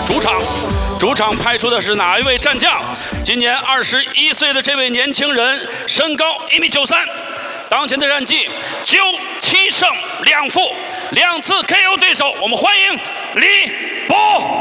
主场派出的是哪一位战将？今年21岁的这位年轻人，身高1.93米，当前的战绩9、7胜2负，2次 KO 对手。我们欢迎李博。